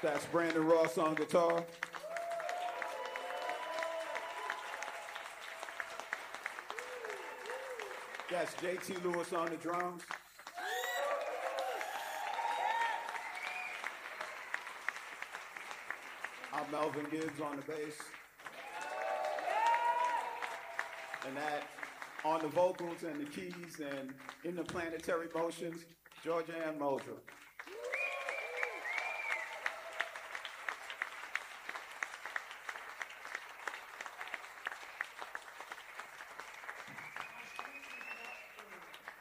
That's Brandon Ross on guitar. That's JT Lewis on the drums. I'm Melvin Gibbs on the bass. And that on the vocals and the keys and in the planetary motions, Georgia Ann Muldrow.